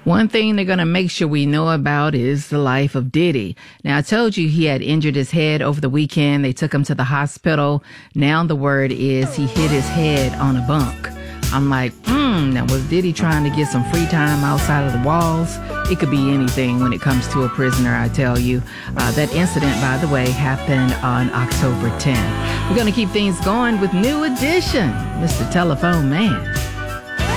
One thing they're going to make sure we know about is the life of Diddy. Now, I told you he had injured his head over the weekend. They took him to the hospital. Now the word is he hit his head on a bunk. I'm like, now was Diddy trying to get some free time outside of the walls? It could be anything when it comes to a prisoner, I tell you. That incident, by the way, happened on October 10th. We're going to keep things going with New Edition, Mr. Telephone Man.